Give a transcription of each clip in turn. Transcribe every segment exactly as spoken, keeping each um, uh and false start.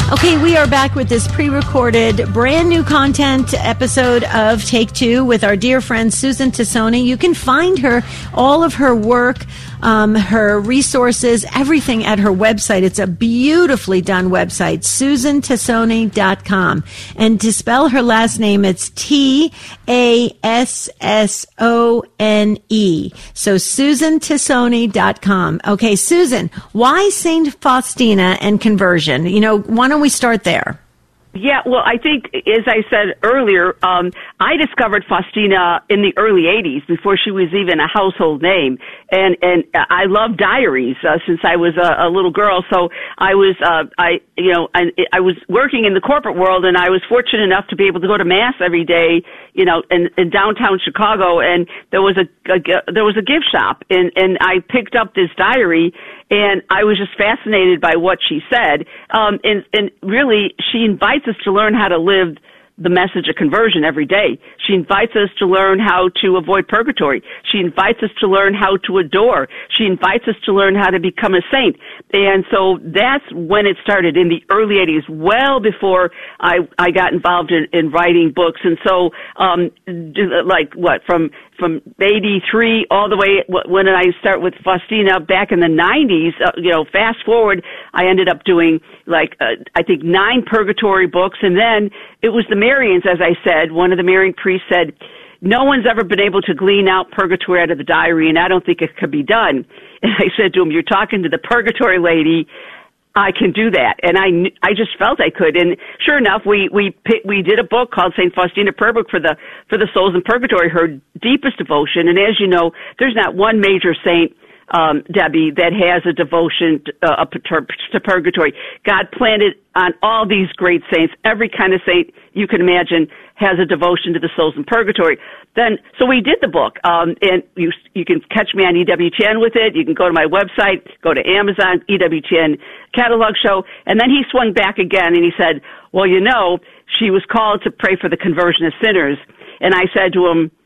Okay, we are back with this pre-recorded, brand new content episode of Take Two with our dear friend Susan Tassone. You can find her, all of her work, um, her resources, everything at her website. It's a beautifully done website, susan tassone dot com. And to spell her last name, it's T A S S O N E. So susan tassone dot com. Okay, Susan, why Saint Faustina and conversion? You know, why don't we start there? Yeah, well, I think, as I said earlier, um, I discovered Faustina in the early eighties, before she was even a household name. And, and I love diaries, uh, since I was a, a little girl. So I was, uh, I, you know, I, I was working in the corporate world, and I was fortunate enough to be able to go to Mass every day, you know, in, in downtown Chicago. And there was a, a, there was a gift shop, and, and I picked up this diary, and I was just fascinated by what she said. Um, and, and really, she invites us to learn how to live the message of conversion every day. She invites us to learn how to avoid purgatory. She invites us to learn how to adore. She invites us to learn how to become a saint. And so that's when it started, in the early eighties, well before I, I got involved in, in writing books. And so, um, like what, from, from eighty-three all the way, when I start with Faustina back in the nineties, uh, you know, fast forward, I ended up doing like, uh, I think nine purgatory books. And then it was the Marians, as I said. One of the Marian priests said, no one's ever been able to glean out purgatory out of the diary, and I don't think it could be done. And I said to him, you're talking to the purgatory lady. I can do that. And I, I just felt I could. And sure enough, we, we, we did a book called Saint Faustina Purbook for the, for the souls in purgatory, her deepest devotion. And as you know, there's not one major saint, um, Debbie, that has a devotion to, uh, to purgatory. God planted on all these great saints, every kind of saint you can imagine has a devotion to the souls in purgatory. Then, so we did the book, um, and you you can catch me on E W T N with it. You can go to my website, go to Amazon, E W T N catalog show. And then he swung back again, and he said, well, you know, she was called to pray for the conversion of sinners. And I said to him,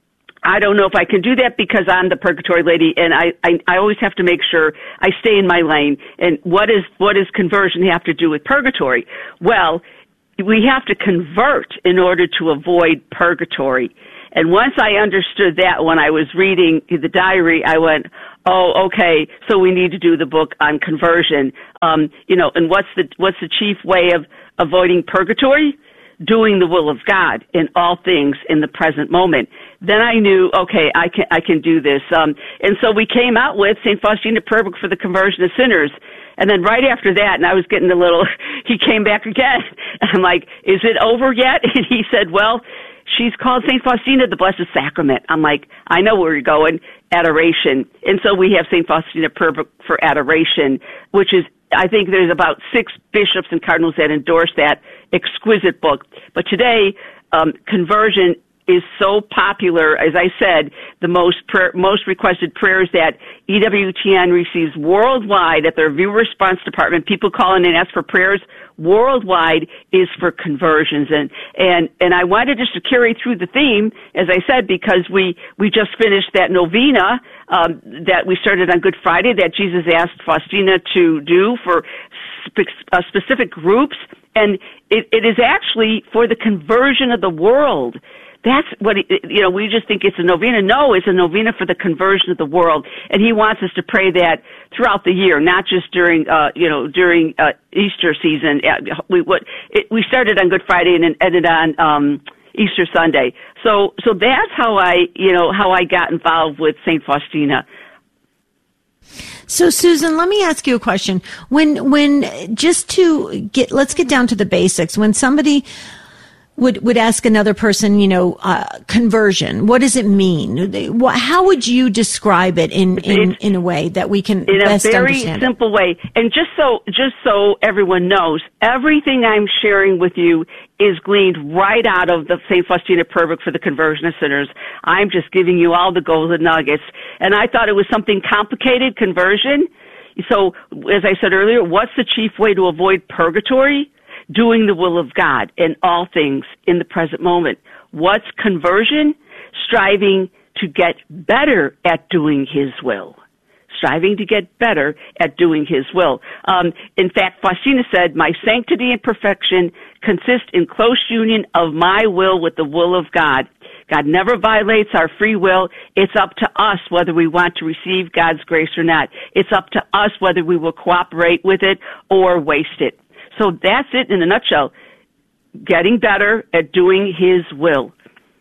I don't know if I can do that, because I'm the purgatory lady, and I, I, I always have to make sure I stay in my lane. And what is, what does conversion have to do with purgatory? Well, we have to convert in order to avoid purgatory. And once I understood that, when I was reading the diary, I went, oh, okay, so we need to do the book on conversion. Um, you know, and what's the, what's the chief way of avoiding purgatory? Doing the will of God in all things in the present moment. Then I knew, okay, I can, I can do this. Um, and so we came out with Saint Faustina Purbook for the conversion of sinners. And then right after that, and I was getting a little, he came back again. I'm like, is it over yet? And he said, well, she's called Saint Faustina, the Blessed Sacrament. I'm like, I know where you're going, adoration. And so we have Saint Faustina Purbook for adoration, which is, I think there's about six bishops and cardinals that endorse that exquisite book. But today, um, conversion is so popular. As I said, the most prayer, most requested prayers that E W T N receives worldwide at their viewer response department, people call in and ask for prayers worldwide, is for conversions. And, and, and I wanted just to carry through the theme, as I said, because we, we just finished that novena, um, that we started on Good Friday, that Jesus asked Faustina to do for spe- uh, specific groups. And it, it is actually for the conversion of the world. That's what, you know, we just think it's a novena. No, it's a novena for the conversion of the world. And he wants us to pray that throughout the year, not just during, uh, you know, during, uh, Easter season. We, what, it, we started on Good Friday and ended on, um, Easter Sunday. So, so that's how I, you know, how I got involved with Saint Faustina. So, Susan, let me ask you a question. When, when, just to get, let's get down to the basics. When somebody would, would ask another person, you know, uh, conversion, what does it mean? How would you describe it in, in, in a way that we can best understand? In a very simple way. And just so, just so everyone knows, everything I'm sharing with you is gleaned right out of the Saint Faustina Purbook for the conversion of sinners. I'm just giving you all the golden nuggets. And I thought it was something complicated, conversion. So, as I said earlier, what's the chief way to avoid purgatory? Doing the will of God in all things in the present moment. What's conversion? Striving to get better at doing His will. striving to get better at doing His will. Um, in fact, Faustina said, my sanctity and perfection consist in close union of my will with the will of God. God never violates our free will. It's up to us whether we want to receive God's grace or not. It's up to us whether we will cooperate with it or waste it. So that's it in a nutshell. Getting better at doing His will.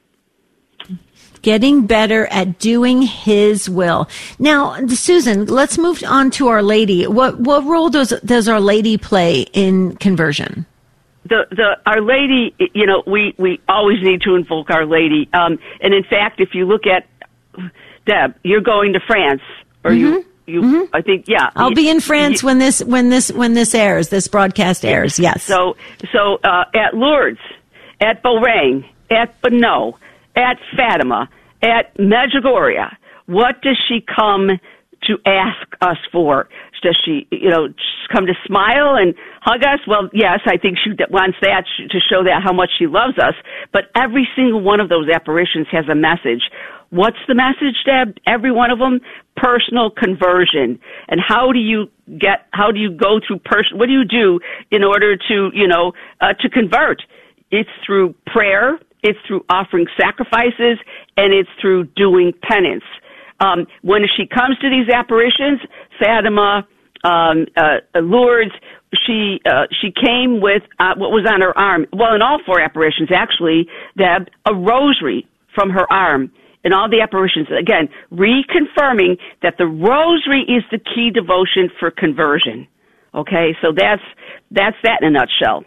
Getting better at doing His will. Now, Susan, let's move on to Our Lady. What what role does does Our Lady play in conversion? The the Our Lady, you know, we, we always need to invoke Our Lady. Um, and in fact, if you look at Deb, you're going to France, or mm-hmm. you you mm-hmm. I think yeah. I'll be in France you, when this when this when this airs. This broadcast airs. Yes. So so uh, at Lourdes, at Beaurain, at Bonneau, at Fatima, at Medjugorje, what does she come to ask us for? Does she, you know, come to smile and hug us? Well, yes, I think she wants that to show that how much she loves us. But every single one of those apparitions has a message. What's the message, Deb? Every one of them, personal conversion. And how do you get? How do you go through person? What do you do in order to, you know, uh, to convert? It's through prayer. It's through offering sacrifices, and it's through doing penance. Um, when she comes to these apparitions, Fatima, um, uh, Lourdes, she uh, she came with uh, what was on her arm. Well, in all four apparitions, actually, Deb, a rosary from her arm. In all the apparitions, again, reconfirming that the rosary is the key devotion for conversion. Okay, so that's that's that in a nutshell.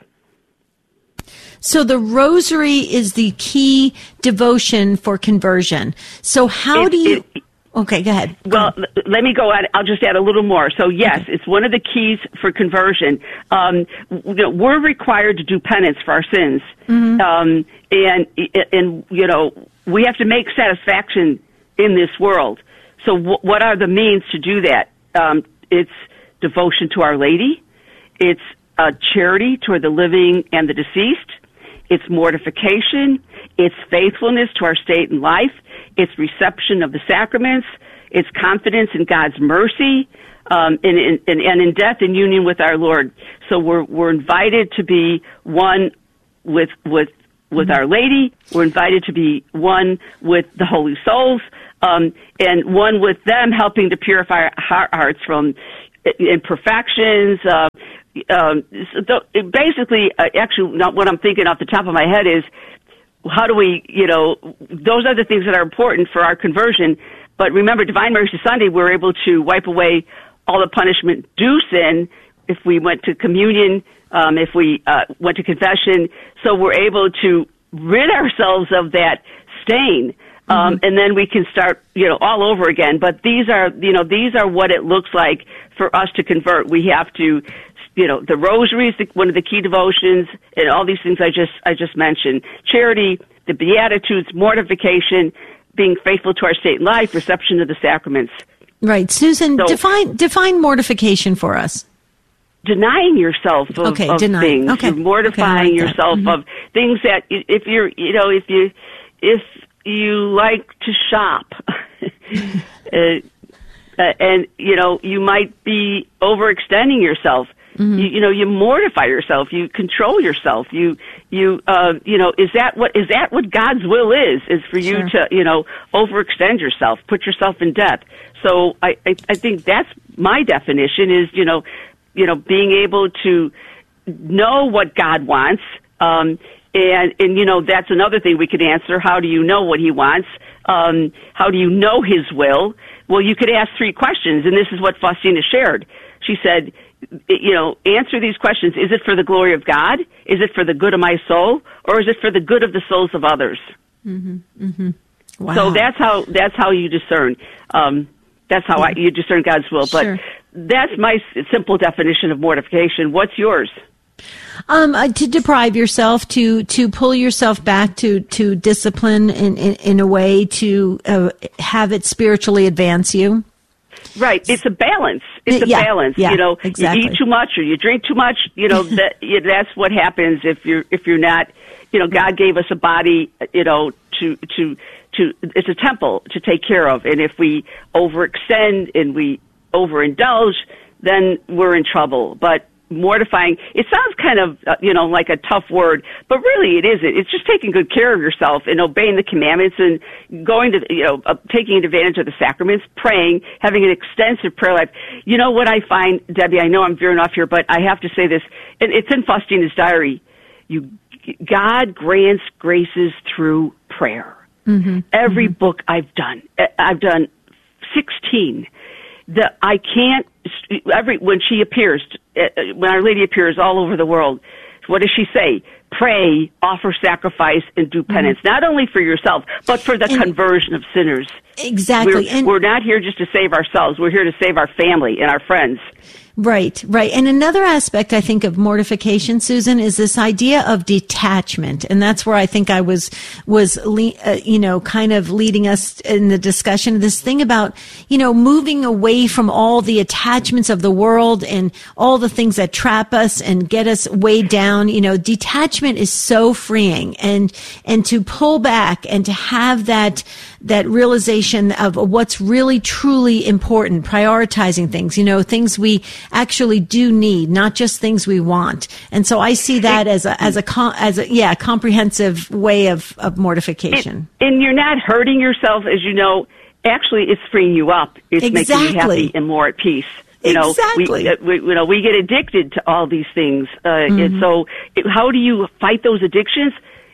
So the rosary is the key devotion for conversion. So how it, do you... It, okay, go ahead. Go well, ahead. let me go on. I'll just add a little more. So yes, okay. It's one of the keys for conversion. Um, you know, we're required to do penance for our sins. Mm-hmm. Um, and, and, you know, we have to make satisfaction in this world. So w- what are the means to do that? Um, it's devotion to Our Lady. It's uh, charity toward the living and the deceased. It's mortification. It's faithfulness to our state and life. It's reception of the sacraments. It's confidence in God's mercy, um, and, and, and in death in union with our Lord. So we're we're invited to be one with with with Our Lady. We're invited to be one with the Holy Souls, um, and one with them, helping to purify our hearts from imperfections. Uh, um, so basically, uh, actually, not what I'm thinking off the top of my head is, how do we, you know, those are the things that are important for our conversion. But remember, Divine Mercy Sunday, we're able to wipe away all the punishment due sin if we went to communion, um, if we uh, went to confession. So we're able to rid ourselves of that stain. Um, mm-hmm. And then we can start, you know, all over again. But these are, you know, these are what it looks like for us to convert. We have to, you know, the rosary is the, one of the key devotions, and all these things I just I just mentioned. Charity, the Beatitudes, mortification, being faithful to our state and life, reception of the sacraments. Right. Susan, so, define define mortification for us. Denying yourself of, okay, of denying. things. Okay. You're mortifying okay, like yourself mm-hmm. of things that if you're, you know, if you, if you like to shop, uh, and, you know, you might be overextending yourself. Mm-hmm. You, you know, you mortify yourself. You control yourself. You, you, uh, you know, is that what is that what God's will is? Is for you sure. to, you know, overextend yourself, put yourself in debt. So I, I, I think that's my definition. Is you know, you know, being able to know what God wants, um, and and you know, that's another thing we could answer. How do you know what He wants? Um, how do you know His will? Well, you could ask three questions, and this is what Faustina shared. She said, you know, answer these questions. Is it for the glory of God? Is it for the good of my soul? Or is it for the good of the souls of others? Mm-hmm. Mm-hmm. Wow. So that's how, that's how you discern. Um, that's how I, you discern God's will. But sure. That's my simple definition of mortification. What's yours? Um, uh, to deprive yourself, to, to pull yourself back, to, to discipline in, in, in a way to uh, have it spiritually advance you. Right. It's a balance. It's a yeah, balance. Yeah, you know, exactly. You eat too much or you drink too much. You know, that yeah, that's what happens if you're if you're not. You know, God gave us a body. You know, to to to. It's a temple to take care of, and if we overextend and we overindulge, then we're in trouble. But mortifying, it sounds kind of, uh, you know, like a tough word, but really it isn't. It's just taking good care of yourself and obeying the commandments and going to, you know, uh, taking advantage of the sacraments, praying, having an extensive prayer life. You know what I find, Debbie, I know I'm veering off here, but I have to say this, and it's in Faustina's diary. You, God grants graces through prayer. Mm-hmm. Every mm-hmm. book I've done, I've done sixteen. The I can't every when she appears, when Our Lady appears all over the world. What does she say? Pray, offer sacrifice, and do penance. Mm-hmm. Not only for yourself, but for the and conversion of sinners. Exactly. We're, and we're not here just to save ourselves. We're here to save our family and our friends. Right, right. And another aspect, I think, of mortification, Susan, is this idea of detachment. And that's where I think I was, was, uh, you know, kind of leading us in the discussion, this thing about, you know, moving away from all the attachments of the world and all the things that trap us and get us weighed down. You know, detachment is so freeing, and, and to pull back and to have that, that realization of what's really truly important, prioritizing things, you know, things we actually do need, not just things we want. And so I see that as a, as a, as a, yeah, comprehensive way of, of mortification. It, and you're not hurting yourself, as you know. Actually, it's freeing you up. It's exactly. making you happy and more at peace. You know, exactly. we, we, you know, we get addicted to all these things. Uh, mm-hmm. And so it, how do you fight those addictions?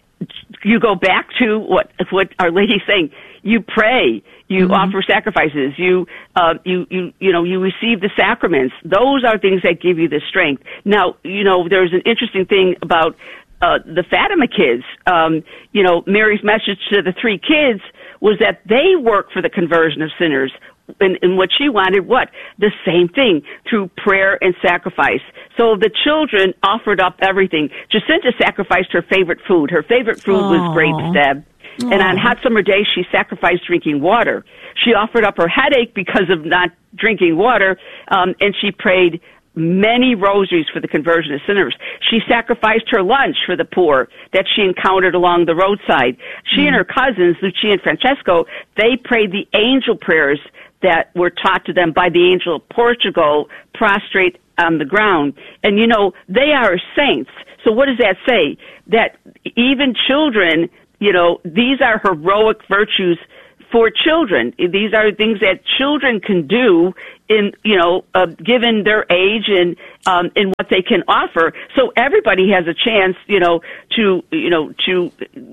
You go back to what, what Our Lady's saying. You pray, you mm-hmm. offer sacrifices, you, uh, you, you, you know, you receive the sacraments. Those are things that give you the strength. Now, you know, there's an interesting thing about, uh, the Fatima kids. Um, you know, Mary's message to the three kids was that they work for the conversion of sinners. And, and what she wanted, what? The same thing, through prayer and sacrifice. So the children offered up everything. Jacinta sacrificed her favorite food. Her favorite food Aww. was grapes, Deb. Aww. And on hot summer days, she sacrificed drinking water. She offered up her headache because of not drinking water, um, and she prayed many rosaries for the conversion of sinners. She sacrificed her lunch for the poor that she encountered along the roadside. She mm. and her cousins, Lucia and Francesco, they prayed the angel prayers that were taught to them by the angel of Portugal, prostrate on the ground. And, you know, they are saints. So what does that say? That even children, you know, these are heroic virtues for children. These are things that children can do in, you know, uh, given their age and, um, and what they can offer. So everybody has a chance, you know, to, you know, to,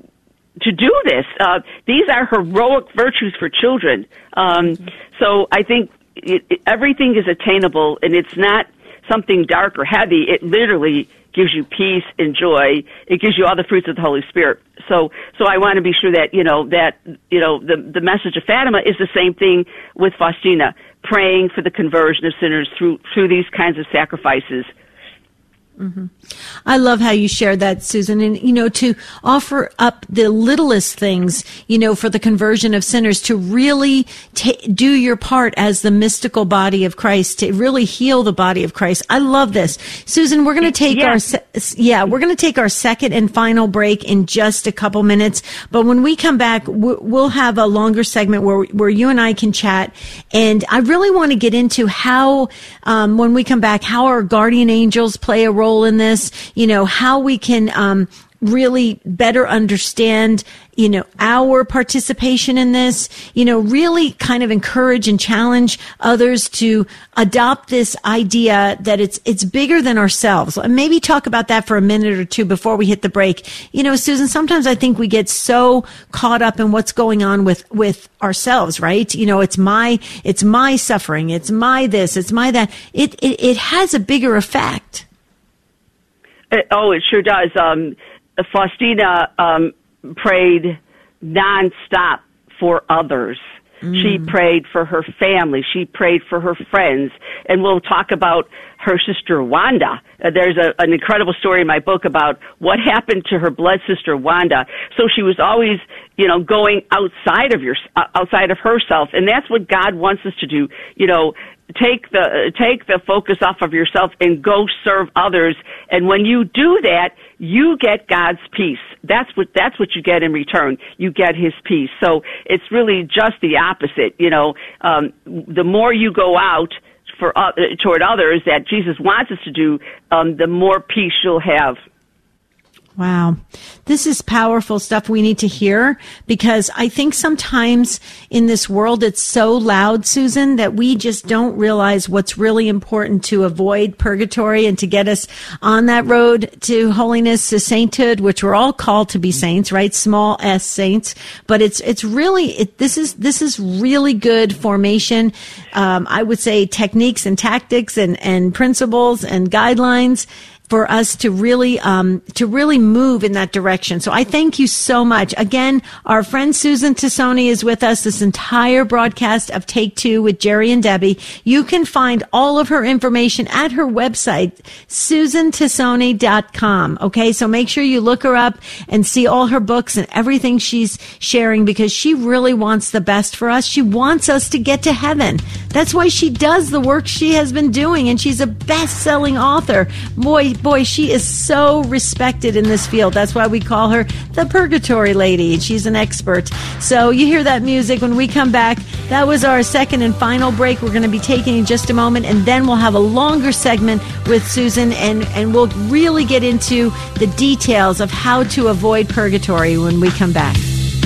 to do this. Uh, these are heroic virtues for children. Um, so I think it, it, everything is attainable, and it's not something dark or heavy. It literally gives you peace and joy. It gives you all the fruits of the Holy Spirit. So, so I want to be sure that, you know, that, you know, the, the message of Fatima is the same thing with Faustina, praying for the conversion of sinners through, through these kinds of sacrifices. Mm-hmm. I love how you shared that, Susan. And, you know, to offer up the littlest things, you know, for the conversion of sinners, to really ta- do your part as the mystical body of Christ, to really heal the body of Christ. I love this. Susan, we're going to take yeah. our, se- yeah, we're going to take our second and final break in just a couple minutes. But when we come back, we'll have a longer segment where, where you and I can chat. And I really want to get into how, um, when we come back, how our guardian angels play a role in this, you know, how we can um, really better understand, you know, our participation in this, you know, really kind of encourage and challenge others to adopt this idea that it's it's bigger than ourselves. And maybe talk about that for a minute or two before we hit the break. You know, Susan, sometimes I think we get so caught up in what's going on with with ourselves, right? You know, it's my it's my suffering, it's my this, it's my that. It it, it has a bigger effect. Oh, it sure does. Um, Faustina um, prayed nonstop for others. Mm. She prayed for her family. She prayed for her friends. And we'll talk about her sister Wanda. Uh, there's a, an incredible story in my book about what happened to her blood sister Wanda. So she was always, you know, going outside of your, uh, outside of herself. And that's what God wants us to do. You know, take the, take the focus off of yourself and go serve others. And when you do that, you get God's peace. That's what, that's what you get in return. You get His peace. So it's really just the opposite. You know, um, the more you go out, for uh, toward others that Jesus wants us to do, um, the more peace you'll have. Wow. This is powerful stuff we need to hear, because I think sometimes in this world it's so loud, Susan, that we just don't realize what's really important to avoid purgatory and to get us on that road to holiness, to sainthood, which we're all called to be saints, right? Small s saints. But it's, it's really, it, this is, this is really good formation. Um, I would say techniques and tactics and, and principles and guidelines for us to really, um, to really move in that direction. So I thank you so much. Again, our friend Susan Tassone is with us this entire broadcast of Take Two with Jerry and Debbie. You can find all of her information at her website, susan tassone dot com. Okay. So make sure you look her up and see all her books and everything she's sharing, because she really wants the best for us. She wants us to get to heaven. That's why she does the work she has been doing. And she's a best-selling author. Boy, Boy, she is so respected in this field. That's why we call her the Purgatory Lady. She's an expert. So you hear that music when we come back. That was our second and final break we're going to be taking in just a moment, and then we'll have a longer segment with Susan, and, and we'll really get into the details of how to avoid purgatory when we come back.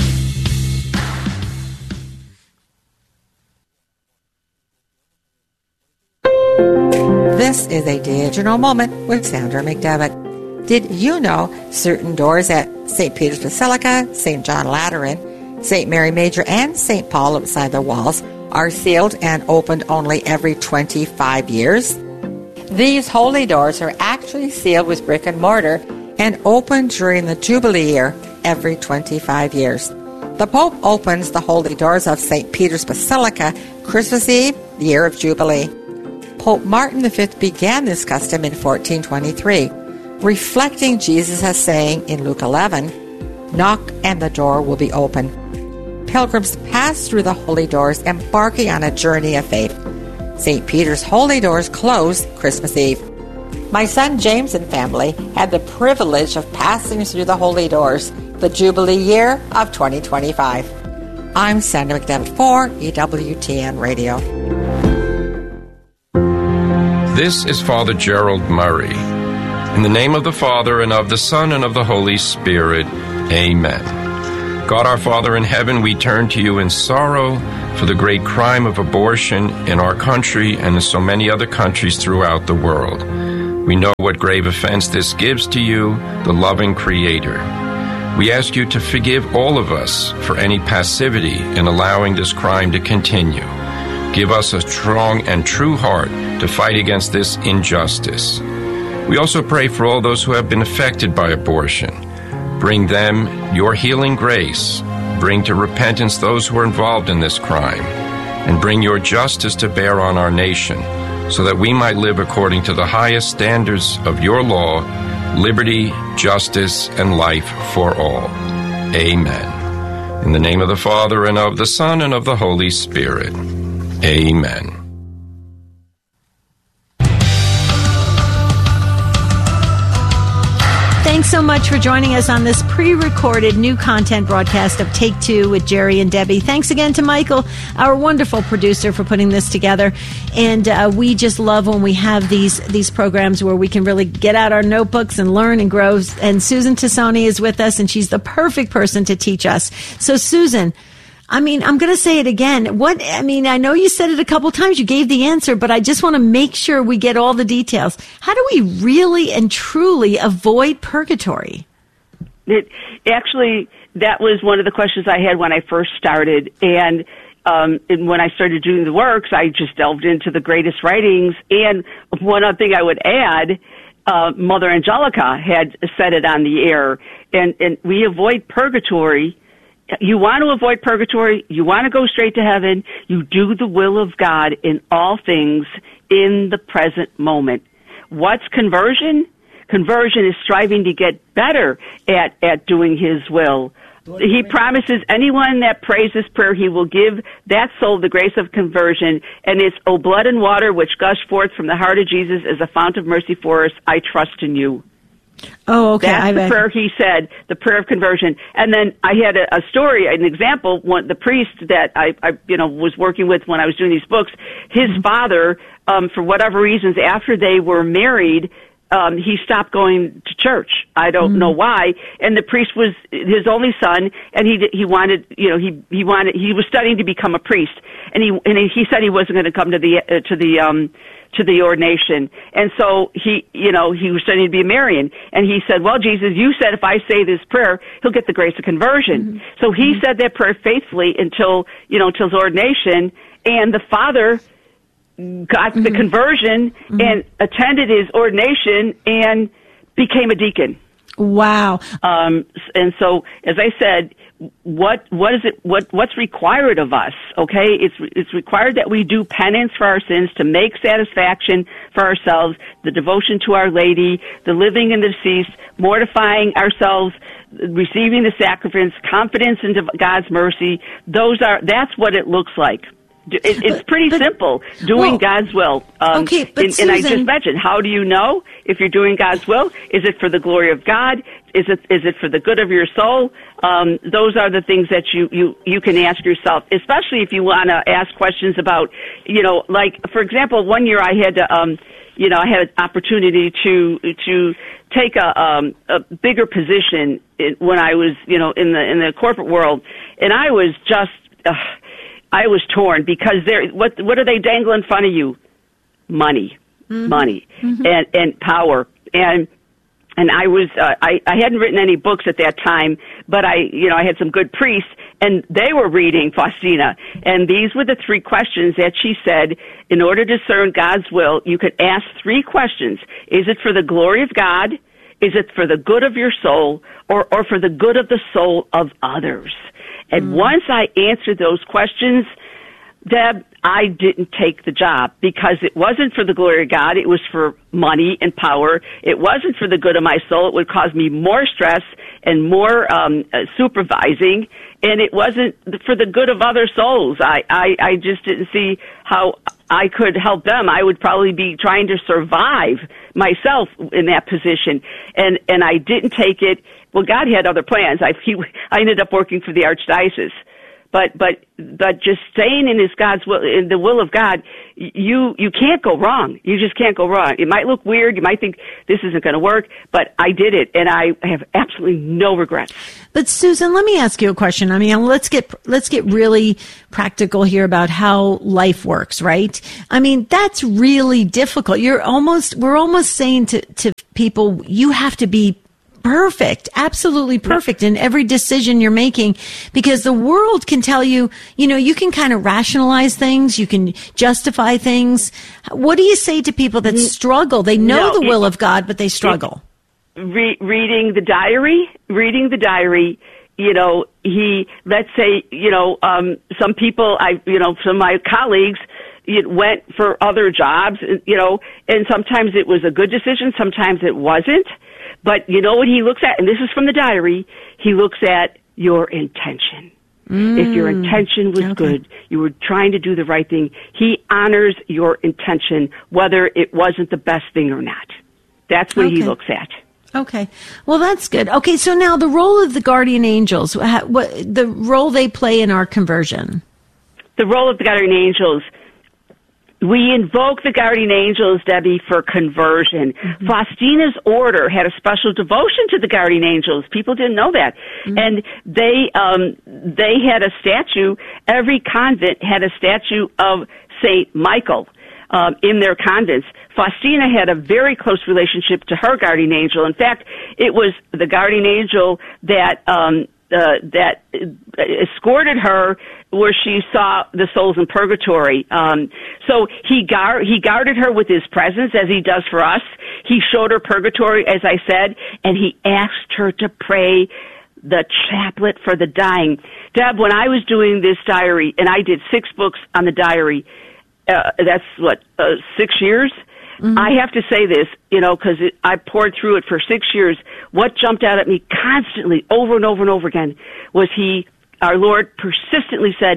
This is a digital moment with Sandra McDevitt. Did you know certain doors at Saint Peter's Basilica, Saint John Lateran, Saint Mary Major, and Saint Paul outside the walls are sealed and opened only every twenty-five years? These holy doors are actually sealed with brick and mortar and opened during the Jubilee year every twenty-five years. The Pope opens the holy doors of Saint Peter's Basilica Christmas Eve, the year of Jubilee. Pope Martin the Fifth began this custom in fourteen twenty-three, reflecting Jesus as saying in Luke eleven, "Knock and the door will be open." Pilgrims pass through the holy doors, embarking on a journey of faith. Saint Peter's holy doors close Christmas Eve. My son James and family had the privilege of passing through the holy doors the Jubilee year of twenty twenty-five. I'm Sandra McDevitt for E W T N Radio. This is Father Gerald Murray. In the name of the Father, and of the Son, and of the Holy Spirit, amen. God our Father in heaven, we turn to you in sorrow for the great crime of abortion in our country and in so many other countries throughout the world. We know what grave offense this gives to you, the loving Creator. We ask you to forgive all of us for any passivity in allowing this crime to continue. Give us a strong and true heart to fight against this injustice. We also pray for all those who have been affected by abortion. Bring them your healing grace. Bring to repentance those who are involved in this crime. And bring your justice to bear on our nation, so that we might live according to the highest standards of your law, liberty, justice, and life for all. Amen. In the name of the Father, and of the Son, and of the Holy Spirit. Amen. Thanks so much for joining us on this pre-recorded new content broadcast of Take Two with Jerry and Debbie. Thanks again to Michael, our wonderful producer, for putting this together. And uh, we just love when we have these these programs where we can really get out our notebooks and learn and grow. And Susan Tassone is with us, and she's the perfect person to teach us. So, Susan, I mean, I'm going to say it again. What, I mean, I know you said it a couple times. You gave the answer, but I just want to make sure we get all the details. How do we really and truly avoid purgatory? It, actually, that was one of the questions I had when I first started. And, um, and when I started doing the works, I just delved into the greatest writings. And one other thing I would add, uh, Mother Angelica had said it on the air. And, and we avoid purgatory. You want to avoid purgatory. You want to go straight to heaven. You do the will of God in all things in the present moment. What's conversion? Conversion is striving to get better at, at doing His will. He promises anyone that prays this prayer, He will give that soul the grace of conversion. And it's, O blood and water which gush forth from the heart of Jesus as a fount of mercy for us, I trust in you. Oh, okay. That's I the bet. prayer he said, the prayer of conversion. And then I had a, a story, an example. One, the priest that I, I, you know, was working with when I was doing these books, his mm-hmm. father, um, for whatever reasons, after they were married, um, he stopped going to church. I don't mm-hmm. know why. And the priest was his only son, and he he wanted, you know, he he wanted he was studying to become a priest, and he and he said he wasn't going to come to the uh, to the um. to the ordination. And so he, you know, he was studying to be a Marian. And he said, well, Jesus, you said if I say this prayer, he'll get the grace of conversion. Mm-hmm. So he mm-hmm. said that prayer faithfully until, you know, until his ordination. And the father got mm-hmm. the conversion mm-hmm. and attended his ordination and became a deacon. Wow. Um, and so, as I said, what what is it? What what's required of us? Okay, it's it's required that we do penance for our sins, to make satisfaction for ourselves, the devotion to Our Lady, the living in the deceased, mortifying ourselves, receiving the sacraments, confidence in God's mercy. Those are that's what it looks like. It, it's but, pretty but, simple, doing well, God's will. Um, okay, but and, Susan, and I just mentioned, how do you know if you're doing God's will? Is it for the glory of God? Is it is it for the good of your soul? Um, those are the things that you, you, you can ask yourself, especially if you want to ask questions about, you know, like, for example, one year I had to, um, you know, I had an opportunity to to take a, um, a bigger position in, when I was, you know, in the in the corporate world, and I was just. Uh, I was torn because they're, what what are they dangling in front of you? Money, mm-hmm. money, mm-hmm. and and power, and and I was uh, I I hadn't written any books at that time, but I you know I had some good priests, and they were reading Faustina, and these were the three questions that she said. In order to discern God's will, you could ask three questions: is it for the glory of God? Is it for the good of your soul, or or for the good of the soul of others? And mm. once I answered those questions, Deb, I didn't take the job because it wasn't for the glory of God. It was for money and power. It wasn't for the good of my soul. It would cause me more stress and more um, uh, supervising. And it wasn't for the good of other souls. I, I, I just didn't see how I could help them. I would probably be trying to survive myself in that position. And, and I didn't take it. Well, God had other plans. I, he, I ended up working for the Archdiocese. But, but, but just staying in His God's will, in the will of God, you, you can't go wrong. You just can't go wrong. It might look weird. You might think this isn't going to work, but I did it, and I have absolutely no regrets. But Susan, let me ask you a question. I mean, let's get, let's get really practical here about how life works, right? I mean, that's really difficult. You're almost, we're almost saying to, to people, you have to be perfect, absolutely perfect in every decision you're making, because the world can tell you, you know, you can kind of rationalize things, you can justify things. What do you say to people that struggle? They know no, the will of God, but they struggle. Re- reading the diary, reading the diary, you know, he, let's say, you know, um, some people, I, you know, some of my colleagues, it went for other jobs, you know, and sometimes it was a good decision, sometimes it wasn't. But you know what he looks at, and this is from the diary, he looks at your intention. Mm, if your intention was okay. good, you were trying to do the right thing, he honors your intention, whether it wasn't the best thing or not. That's what okay. he looks at. Okay. Well, that's good. Okay, so now the role of the guardian angels, what the role they play in our conversion. The role of the guardian angels. We invoke the guardian angels, Debbie, for conversion. Mm-hmm. Faustina's order had a special devotion to the guardian angels. People didn't know that. Mm-hmm. And they, um, they had a statue. Every convent had a statue of Saint Michael, um, in their convents. Faustina had a very close relationship to her guardian angel. In fact, it was the guardian angel that, um, Uh, that escorted her where she saw the souls in purgatory. Um, so he guard, he guarded her with his presence, as he does for us. He showed her purgatory, as I said, and he asked her to pray the chaplet for the dying. Deb, when I was doing this diary, and I did six books on the diary, uh, that's what, uh, six years? Mm-hmm. I have to say this, you know, because I poured through it for six years. What jumped out at me constantly, over and over and over again, was he, our Lord, persistently said,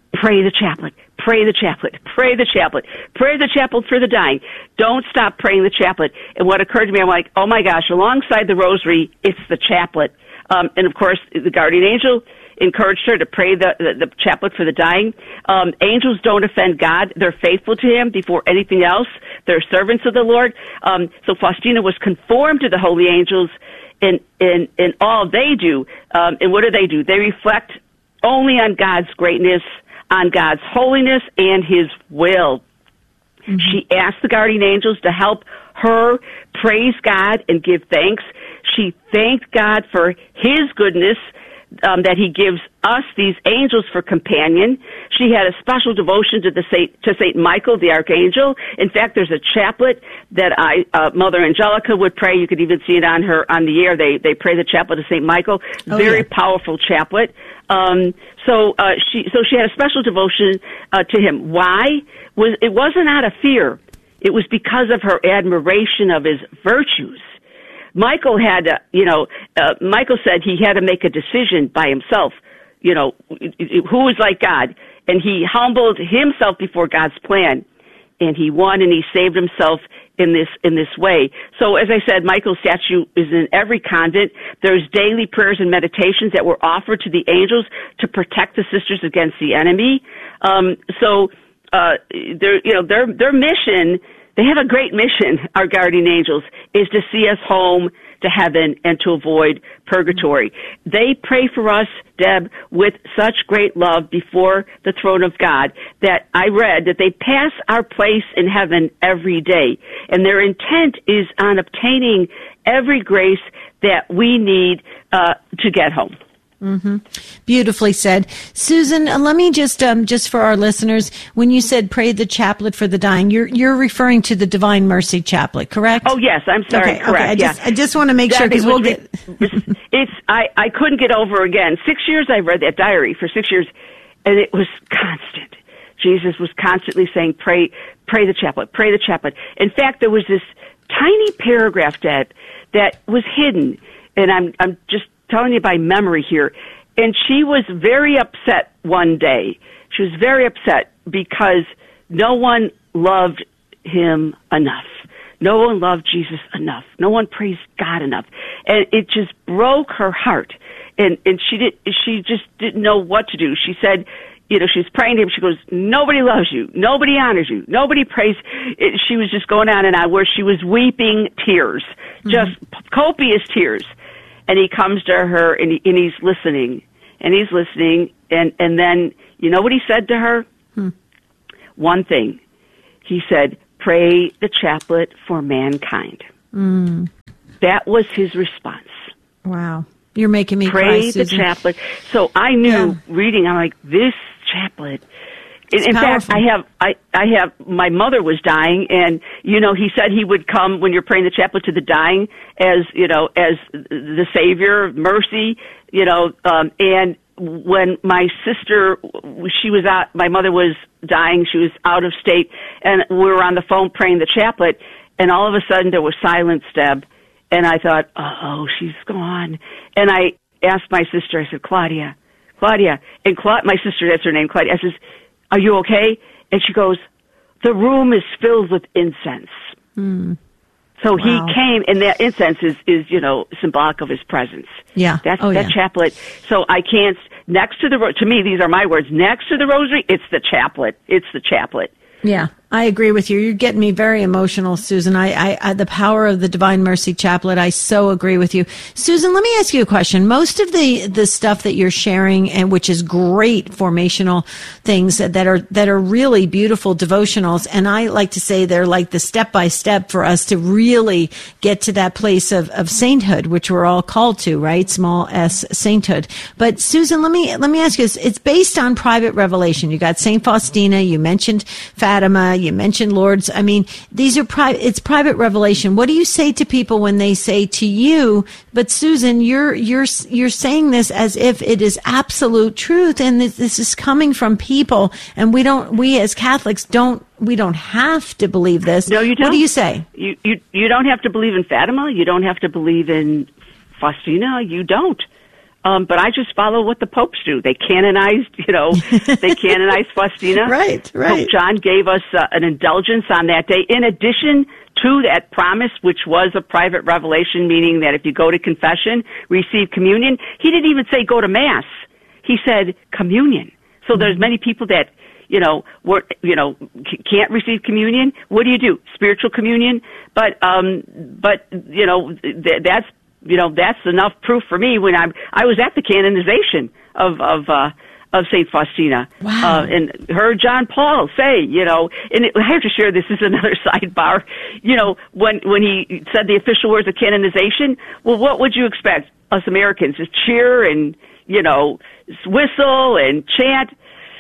pray the chaplet, pray the chaplet, pray the chaplet, pray the chaplet for the dying. Don't stop praying the chaplet. And what occurred to me, I'm like, oh my gosh, alongside the rosary, it's the chaplet. Um, and of course, the guardian angel encouraged her to pray the, the, the chaplet for the dying. Um, angels don't offend God. They're faithful to him before anything else. They're servants of the Lord. Um, so Faustina was conformed to the holy angels in, in, in all they do. Um, and what do they do? They reflect only on God's greatness, on God's holiness and his will. Mm-hmm. She asked the guardian angels to help her praise God and give thanks. She thanked God for his goodness, um, that he gives us, these angels, for companion. She had a special devotion to the Saint, to Saint Michael, the archangel. In fact, there's a chaplet that I, uh, Mother Angelica would pray. You could even see it on her, on the air. They, they pray the chaplet of Saint Michael. Oh, Very yeah. powerful chaplet. Um, so, uh, she, so she had a special devotion, uh, to him. Why? Was, it wasn't out of fear. It was because of her admiration of his virtues. Michael had, uh, you know, uh, Michael said he had to make a decision by himself, you know, who was like God. And he humbled himself before God's plan. And he won and he saved himself in this, in this way. So as I said, Michael's statue is in every convent. There's daily prayers and meditations that were offered to the angels to protect the sisters against the enemy. Um, so, uh, their, you know, their, their mission, they have a great mission, our guardian angels, is to see us home to heaven and to avoid purgatory. They pray for us, Deb, with such great love before the throne of God that I read that they pass our place in heaven every day. And their intent is on obtaining every grace that we need uh, to get home. Mm-hmm. Beautifully said. Susan, uh, let me just, um, just for our listeners, when you said pray the chaplet for the dying, you're, you're referring to the Divine Mercy Chaplet, correct? Oh, yes. I'm sorry. Okay, correct. Okay. I yeah. just, I just want to make sure, because we'll get... it's, I, I couldn't get over again. Six years I read that diary for six years, and it was constant. Jesus was constantly saying, pray, pray the chaplet, pray the chaplet. In fact, there was this tiny paragraph that, that was hidden, and I'm, I'm just telling you by memory here. And she was very upset one day. She was very upset because no one loved him enough. No one loved Jesus enough. No one praised God enough. And it just broke her heart. And, and she did, she just didn't know what to do. She said, you know, she was praying to him. She goes, nobody loves you. Nobody honors you. Nobody prays. It, she was just going on and on where she was weeping tears, mm-hmm. just copious tears. And he comes to her, and, he, and he's listening, and he's listening, and, and then, you know what he said to her? Hmm. One thing. He said, pray the chaplet for mankind. Mm. That was his response. Wow. You're making me pray cry, the Susan. chaplet. So I knew, yeah. reading, I'm like, this chaplet... In, in fact, I have, I, I have, my mother was dying, and, you know, he said he would come when you're praying the chaplet to the dying as, you know, as the Savior, mercy, you know, um, and when my sister, she was out, my mother was dying, she was out of state, and we were on the phone praying the chaplet, and all of a sudden there was silence, Deb, and I thought, oh, she's gone. And I asked my sister, I said, Claudia, Claudia, and Cla- my sister, that's her name, Claudia, I says, are you okay? And she goes, the room is filled with incense. Mm. So wow. he came, and that incense is, is, you know, symbolic of his presence. Yeah. That's oh, that yeah. chaplet. So I can't, next to the, to me, these are my words, next to the rosary, it's the chaplet. It's the chaplet. Yeah, I agree with you. You're getting me very emotional, Susan. I, I, I, the power of the Divine Mercy Chaplet, I so agree with you. Susan, let me ask you a question. Most of the, the stuff that you're sharing, and which is great formational things that, that are, that are really beautiful devotionals, and I like to say they're like the step by step for us to really get to that place of, of sainthood, which we're all called to, right? Small s sainthood. But Susan, let me, let me ask you this. It's based on private revelation. You got Saint Faustina, you mentioned Fatima, you mentioned Lourdes. I mean, these are private, it's private revelation. What do you say to people when they say to you, but Susan, you're, you're, you're saying this as if it is absolute truth, and this, this is coming from people, and we don't, we as Catholics don't, we don't have to believe this. No, you don't. What do you say? You, you, you don't have to believe in Fatima. You don't have to believe in Faustina. You don't. Um, but I just follow what the popes do. They canonized, you know, they canonized Faustina. Right, right. Pope John gave us uh, an indulgence on that day. In addition to that promise, which was a private revelation, meaning that if you go to confession, receive communion, he didn't even say go to Mass. He said communion. So there's many people that, you know, were, you know, can't receive communion. What do you do? Spiritual communion. But, um, but, you know, th- that's, you know, that's enough proof for me when I'm, I was at the canonization of, of, uh, of Saint Faustina. Wow. Uh, and heard John Paul say, you know, and it, I have to share this, this is another sidebar, you know, when, when he said the official words of canonization, well, what would you expect us Americans to cheer and, you know, whistle and chant?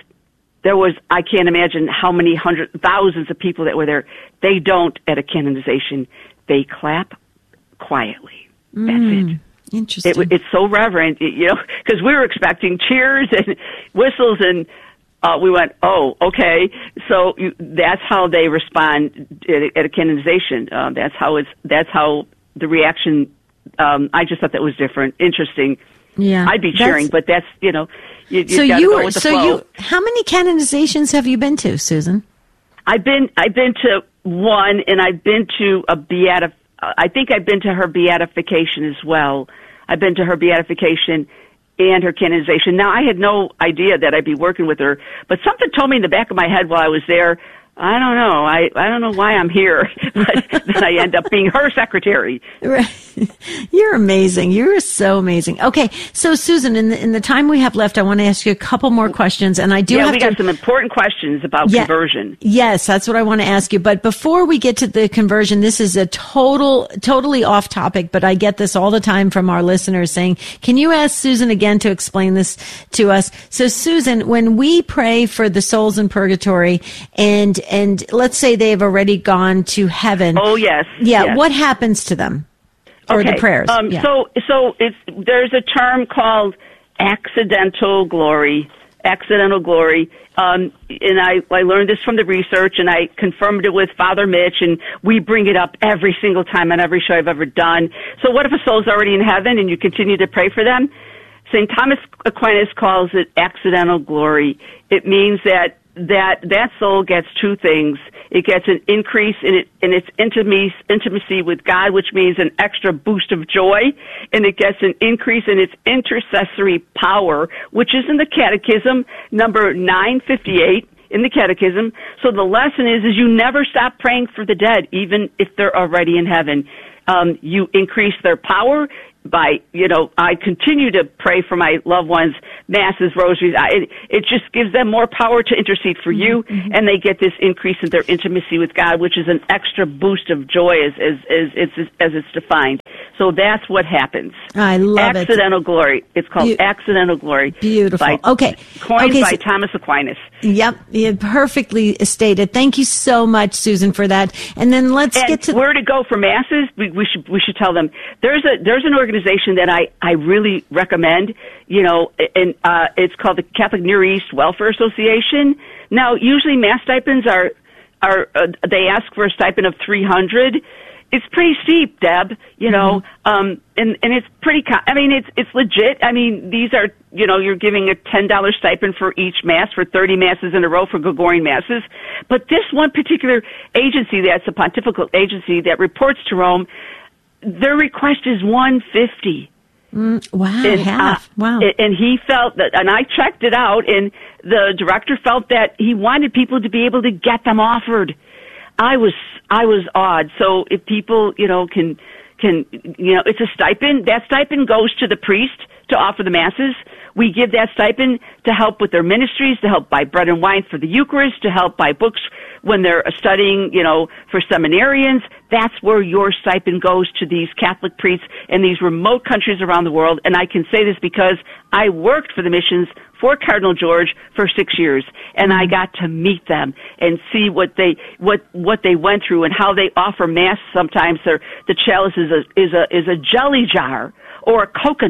There was, I can't imagine how many hundred, thousands of people that were there. They don't at a canonization. They clap quietly. That's mm, it. Interesting. It, it's so reverent, you know, because we were expecting cheers and whistles, and uh, we went, oh, okay. So you, that's how they respond at, at a canonization. Uh, that's how it's. That's how the reaction. Um, I just thought that was different, interesting. Yeah, I'd be cheering, but that's you know. You, so you you go were. with the So flow. you. How many canonizations have you been to, Susan? I've been. I've been to one, and I've been to a beati- I think I've been to her beatification as well. I've been to her beatification and her canonization. Now, I had no idea that I'd be working with her, but something told me in the back of my head while I was there, I don't know. I, I don't know why I'm here, but then I end up being her secretary. Right. You're amazing. You're so amazing. Okay, so Susan, in the, in the time we have left, I want to ask you a couple more questions, and I do yeah, have we to... got some important questions about yeah, conversion. Yes, that's what I want to ask you. But before we get to the conversion, this is a total, totally off topic, but I get this all the time from our listeners saying, can you ask Susan again to explain this to us? So Susan, when we pray for the souls in purgatory, and and let's say they've already gone to heaven. Oh, yes. Yeah, yes. what happens to them? Or okay. the prayers. Um, yeah. So, so it's there's a term called accidental glory. Accidental glory. Um, and I, I learned this from the research, and I confirmed it with Father Mitch, and we bring it up every single time on every show I've ever done. So what if a soul's already in heaven and you continue to pray for them? Saint Thomas Aquinas calls it accidental glory. It means that that that soul gets two things. It gets an increase in it in its intimacy, intimacy with God, which means an extra boost of joy, and it gets an increase in its intercessory power, which is in the Catechism, number nine fifty-eight in the Catechism. So the lesson is, is you never stop praying for the dead, even if they're already in heaven. Um, you increase their power by, you know, I continue to pray for my loved ones, masses, rosaries. I, it, it just gives them more power to intercede for you, mm-hmm. and they get this increase in their intimacy with God, which is an extra boost of joy as as as, as, as it's defined. So that's what happens. I love accidental it. Accidental glory. It's called Be- accidental glory. Beautiful. By, okay. Coined okay, by so, Thomas Aquinas. Yep. Yeah, perfectly stated. Thank you so much, Susan, for that. And then let's and get to where to go for masses. We, we should we should tell them there's a there's an organization that I, I really recommend. You know, and uh, it's called the Catholic Near East Welfare Association. Now, usually mass stipends are are uh, they ask for a stipend of three hundred. It's pretty steep, Deb, you know, mm-hmm. um, and, and it's pretty, co- I mean, it's, it's legit. I mean, these are, you know, you're giving a ten dollars stipend for each mass for thirty masses in a row for Gregorian masses. But this one particular agency, that's a pontifical agency that reports to Rome, their request is one hundred fifty dollars. Mm, wow, and, half. Uh, wow. And he felt that, and I checked it out, and the director felt that he wanted people to be able to get them offered. I was, I was awed. So if people, you know, can, can, you know, it's a stipend. That stipend goes to the priest to offer the masses. We give that stipend to help with their ministries, to help buy bread and wine for the Eucharist, to help buy books when they're studying, you know, for seminarians. That's where your stipend goes, to these Catholic priests in these remote countries around the world. And I can say this because I worked for the missions for Cardinal George for six years, and I got to meet them and see what they what what they went through and how they offer mass. Sometimes the chalice is a is a is a jelly jar or a coconut.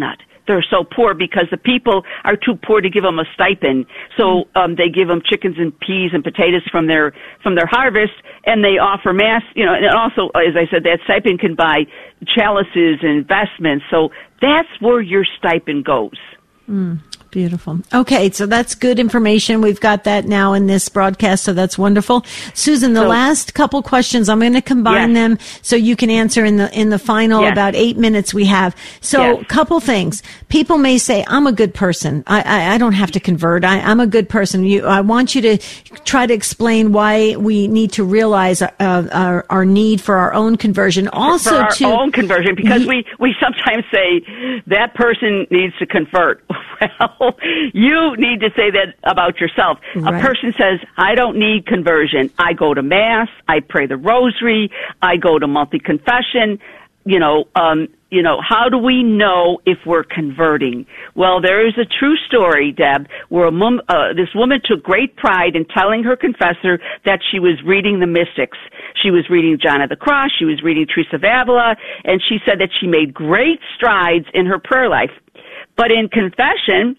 they're so poor because the people are too poor to give them a stipend. So um, they give them chickens and peas and potatoes from their from their harvest, and they offer mass. You know, and also, as I said, that stipend can buy chalices and investments. So that's where your stipend goes. Mm. Beautiful. Okay, so that's good information. We've got that now in this broadcast, so that's wonderful. Susan, the so, last couple questions, I'm going to combine yes. them so you can answer in the in the final yes. about eight minutes we have. So, yes. couple things. People may say, "I'm a good person. I I, I don't have to convert. I, I'm a good person." You, I want you to try to explain why we need to realize uh, our our need for our own conversion. Also, for our to, own conversion, because we we sometimes say that person needs to convert. Well, you need to say that about yourself. Right. A person says, I don't need conversion. I go to Mass. I pray the rosary. I go to monthly confession. You know, um, you know, how do we know if we're converting? Well, there is a true story, Deb, where a mom, uh, this woman took great pride in telling her confessor that she was reading the mystics. She was reading John of the Cross. She was reading Teresa of Avila, and she said that she made great strides in her prayer life. But in confession,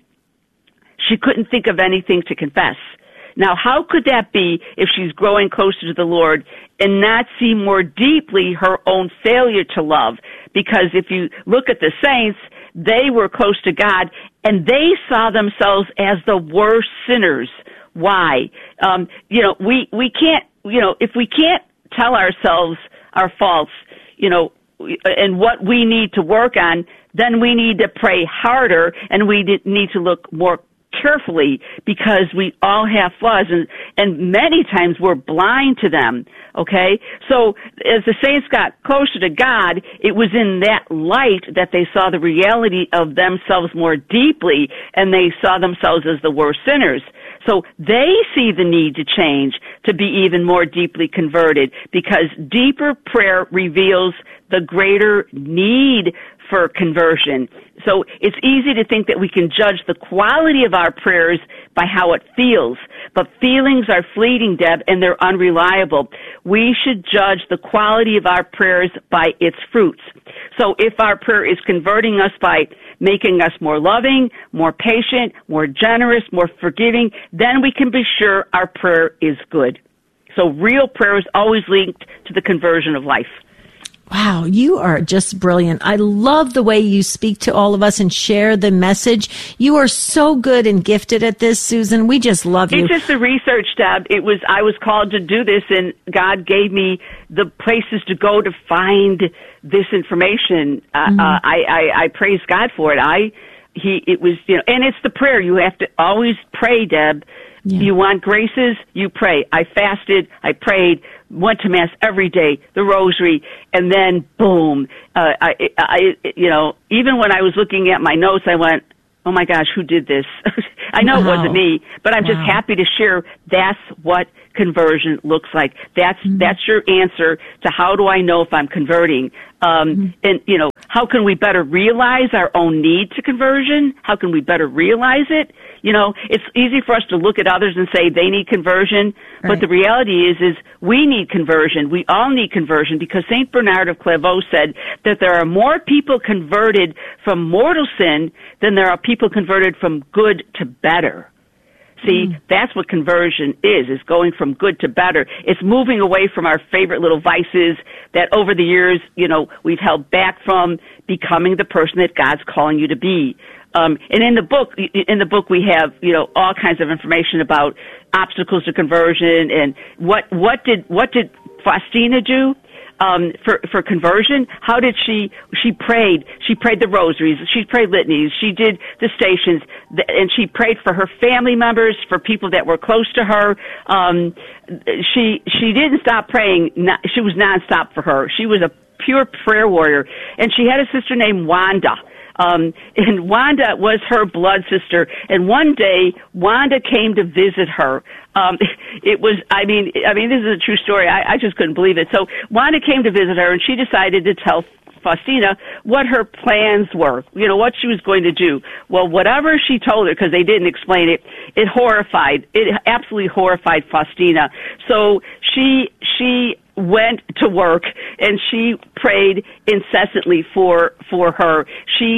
she couldn't think of anything to confess. Now, how could that be if she's growing closer to the Lord and not see more deeply her own failure to love? Because if you look at the saints, they were close to God, and they saw themselves as the worst sinners. Why? Um, you know, we, we can't, you know, if we can't tell ourselves our faults, you know, and what we need to work on, then we need to pray harder, and we need to look more carefully, because we all have flaws, and, and many times we're blind to them, okay? So as the saints got closer to God, it was in that light that they saw the reality of themselves more deeply, and they saw themselves as the worst sinners. So they see the need to change, to be even more deeply converted, because deeper prayer reveals the greater need for conversion. So it's easy to think that we can judge the quality of our prayers by how it feels. But feelings are fleeting, Deb, and they're unreliable. We should judge the quality of our prayers by its fruits. So if our prayer is converting us by making us more loving, more patient, more generous, more forgiving, then we can be sure our prayer is good. So real prayer is always linked to the conversion of life. Wow, you are just brilliant. I love the way you speak to all of us and share the message. You are so good and gifted at this, Susan. We just love you. It's just the research, Deb. It was, I was called to do this, and God gave me the places to go to find this information. Mm-hmm. Uh, I, I, I praise God for it. I, he, it was, you know, and it's the prayer. You have to always pray, Deb. Yeah. You want graces, you pray. I fasted, I prayed, went to Mass every day, the rosary, and then boom. Uh, I, I, you know, even when I was looking at my notes, I went, oh my gosh, who did this? I know wow. it wasn't me, but I'm wow. just happy to share that's what conversion looks like. That's, mm-hmm. that's your answer to how do I know if I'm converting? Um, mm-hmm. and, you know, how can we better realize our own need to conversion? How can we better realize it? You know, it's easy for us to look at others and say they need conversion, right. but the reality is, is we need conversion. We all need conversion, because Saint Bernard of Clairvaux said that there are more people converted from mortal sin than there are people converted from good to better. See, mm. that's what conversion is, is going from good to better. It's moving away from our favorite little vices that over the years, you know, we've held back from, becoming the person that God's calling you to be. Um, and in the book, in the book, we have, you know, all kinds of information about obstacles to conversion and what, what did, what did Faustina do? Um, for, for conversion? How did she, she prayed, she prayed the rosaries, she prayed litanies, she did the stations, and she prayed for her family members, for people that were close to her. Um, she, she didn't stop praying, she was nonstop for her. She was a pure prayer warrior. And she had a sister named Wanda. Um, and Wanda was her blood sister. And one day, Wanda came to visit her. Um, it was, I mean, I mean, this is a true story. I, I just couldn't believe it. So Wanda came to visit her, and she decided to tell Faustina what her plans were, you know, what she was going to do. Well, whatever she told her, because they didn't explain it, it horrified, it absolutely horrified Faustina. So she, she went to work, and she prayed incessantly for, for her. She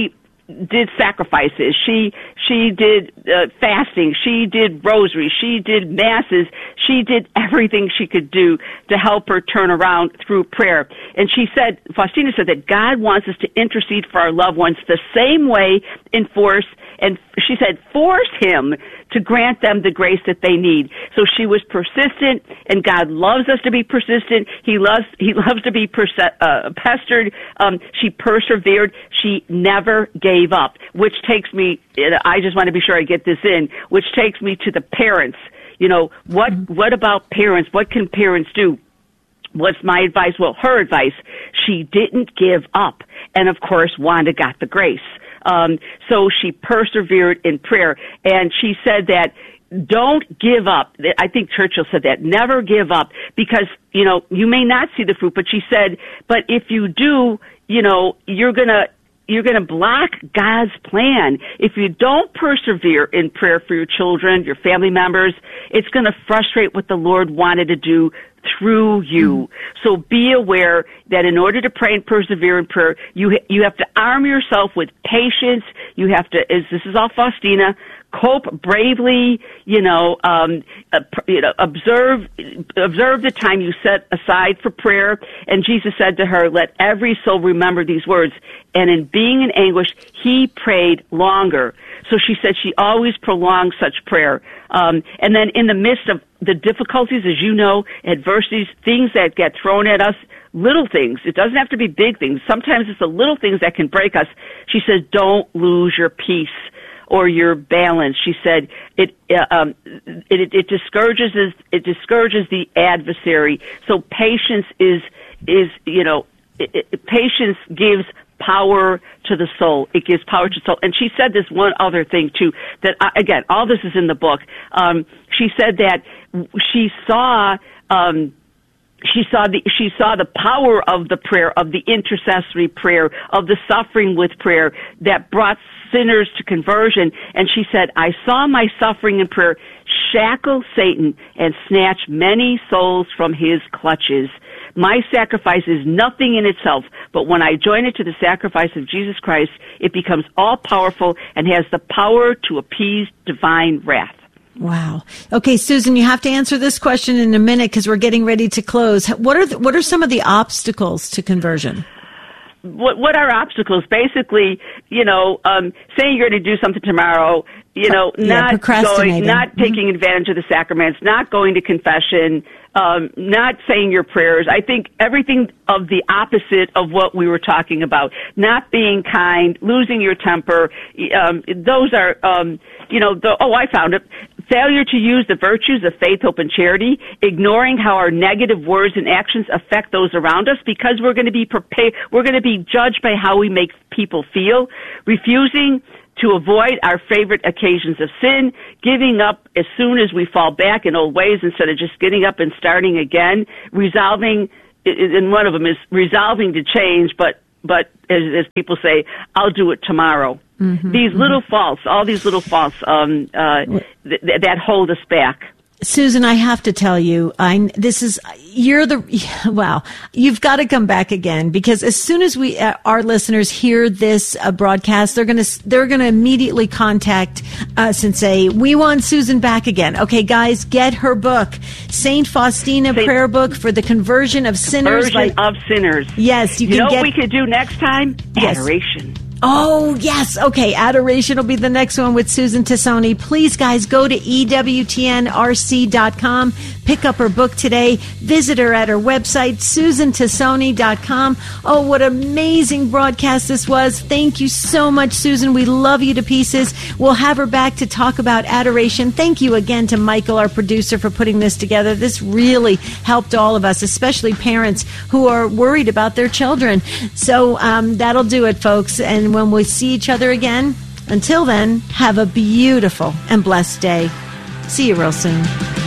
did sacrifices. She she did uh, fasting. She did rosaries. She did masses. She did everything she could do to help her turn around through prayer. And she said, Faustina said that God wants us to intercede for our loved ones the same way in force. And she said, force him to grant them the grace that they need. So she was persistent, and God loves us to be persistent. He loves He loves to be perse- uh, pestered. Um, she persevered. She never gave up, which takes me, I just want to be sure I get this in, which takes me to the parents. You know, what what about parents? What can parents do? What's my advice? Well, her advice, she didn't give up. And, of course, Wanda got the grace. Um, so she persevered in prayer, and she said that don't give up. I think Churchill said that. Never give up, because, you know, you may not see the fruit, but she said, but if you do, you know, you're going to you're going to block God's plan. If you don't persevere in prayer for your children, your family members, it's going to frustrate what the Lord wanted to do through you. So be aware that in order to pray and persevere in prayer, you ha- you have to arm yourself with patience. You have to, as this is all Faustina, cope bravely, you know, um, uh, you know, observe, observe the time you set aside for prayer. And Jesus said to her, let every soul remember these words. And in being in anguish, he prayed longer. So she said she always prolonged such prayer. Um, and then in the midst of the difficulties, as you know, adversities, things that get thrown at us, little things. It doesn't have to be big things. Sometimes it's the little things that can break us. She says, don't lose your peace or your balance. She said it uh, um, it, it discourages it discourages the adversary. So patience is is you know it, it, patience gives power to the soul. It gives power to the soul. And she said this one other thing too. That uh, again, all this is in the book. Um, she said that she saw. Um, She saw the she saw the power of the prayer, of the intercessory prayer, of the suffering with prayer that brought sinners to conversion. And she said, I saw my suffering in prayer shackle Satan and snatch many souls from his clutches. My sacrifice is nothing in itself, but when I join it to the sacrifice of Jesus Christ, it becomes all-powerful and has the power to appease divine wrath. Wow. Okay, Susan, you have to answer this question in a minute because we're getting ready to close. What are the, what are some of the obstacles to conversion? What what are obstacles? Basically, you know, um, saying you're going to do something tomorrow, you know, yeah, not going, not taking mm-hmm. advantage of the sacraments, not going to confession, um, not saying your prayers. I think everything of the opposite of what we were talking about. Not being kind, losing your temper. Um, those are, um, you know, the, oh, I found it. Failure to use the virtues of faith, hope, and charity, ignoring how our negative words and actions affect those around us, because we're going to be prepared, we're going to be judged by how we make people feel, refusing to avoid our favorite occasions of sin, giving up as soon as we fall back in old ways instead of just getting up and starting again, resolving, and one of them is resolving to change, but but as, as people say, I'll do it tomorrow. Mm-hmm, these mm-hmm. little faults, all these little faults um, uh, th- that hold us back. Susan, I have to tell you, I, this is, you're the, wow, you've got to come back again, because as soon as we, uh, our listeners hear this uh, broadcast, they're going to, they're going to immediately contact us and say, we want Susan back again. Okay, guys, get her book, Saint Faustina Saint, Prayer Book for the Conversion of Sinners. Conversion by, of Sinners. Yes, you, you can know get. What we could do next time? Yes. Adoration. Oh, yes. Okay. Adoration will be the next one with Susan Tassone. Please, guys, go to E W T N R C dot com. Pick up her book today. Visit her at her website, Susan Tassone dot com. Oh, what an amazing broadcast this was. Thank you so much, Susan. We love you to pieces. We'll have her back to talk about adoration. Thank you again to Michael, our producer, for putting this together. This really helped all of us, especially parents who are worried about their children. So um, that'll do it, folks. And when we see each other again, until then, have a beautiful and blessed day. See you real soon.